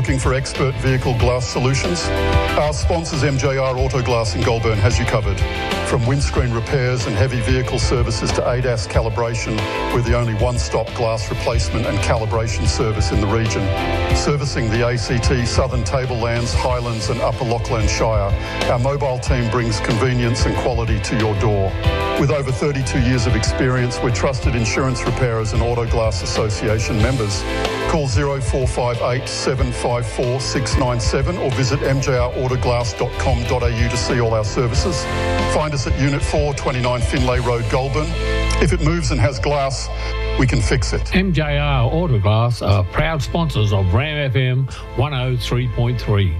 Looking for expert vehicle glass solutions? Our sponsors MJR Auto Glass in Goulburn has you covered. From windscreen repairs and heavy vehicle services to ADAS calibration, we're the only one-stop glass replacement and calibration service in the region. Servicing the ACT, Southern Tablelands, Highlands and Upper Lachlan Shire, our mobile team brings convenience and quality to your door. With over 32 years of experience, we're trusted insurance repairers and Auto Glass Association members. Call 0458 754 697 or visit mjrautoglass.com.au to see all our services. Find us at Unit 4, 29 Finlay Road, Goulburn. If it moves and has glass, we can fix it. MJR Autoglass are proud sponsors of Ram FM 103.3.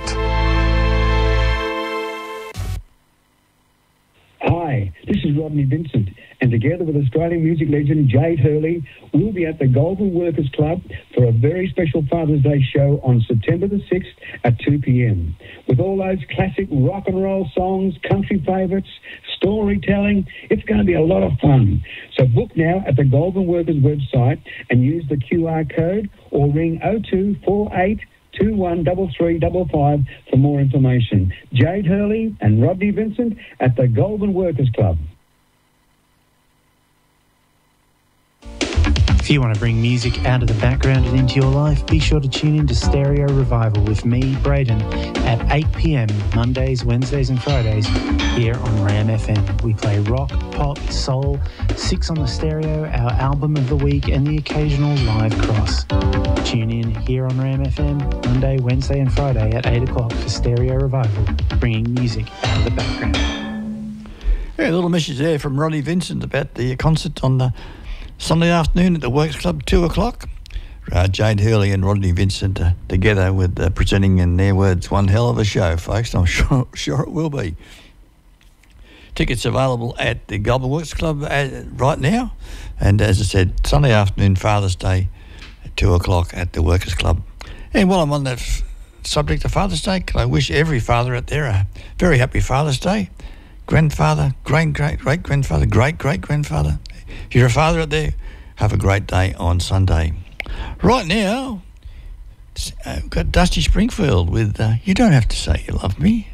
Hi, this is Rodney Vincent, and together with Australian music legend Jade Hurley, we'll be at the Goulburn Workers Club for a very special Father's Day show on September the 6th at 2 p.m. With all those classic rock and roll songs, country favourites, storytelling, it's going to be a lot of fun. So book now at the Goulburn Workers website and use the QR code or ring 0248 213355 for more information. Jade Hurley and Rodney Vincent at the Goulburn Workers Club. If you want to bring music out of the background and into your life, be sure to tune in to Stereo Revival with me, Braden, at 8 p.m, Mondays, Wednesdays and Fridays here on Ram FM. We play rock, pop, soul, 6 on the stereo, our album of the week and the occasional live cross. Tune in here on Ram FM, Monday, Wednesday and Friday at 8 o'clock for Stereo Revival, bringing music out of the background. Yeah, a little message there from Rodney Vincent about the concert on the Sunday afternoon at the Works Club, 2 o'clock. Jade Hurley and Rodney Vincent together with presenting, in their words, one hell of a show, folks. I'm sure it will be. Tickets available at the Goulburn Works Club right now. And as I said, Sunday afternoon, Father's Day, at 2 o'clock at the Workers Club. And while I'm on the subject of Father's Day, can I wish every father out there a very happy Father's Day. Grandfather, great-great-great-grandfather, great-great-grandfather. If you're a father out there, have a great day on Sunday. Right now, we've got Dusty Springfield with You Don't Have to Say You Love Me.